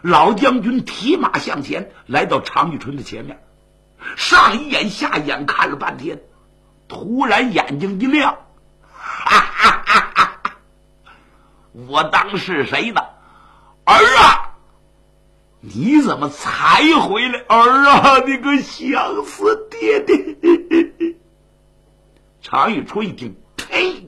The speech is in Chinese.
老将军提马向前，来到常遇春的前面，上一眼下一眼看了半天，突然眼睛一亮，哈哈哈哈哈！我当是谁呢？儿啊，你怎么才回来？儿啊，你个想死爹爹！常遇春一听，呸！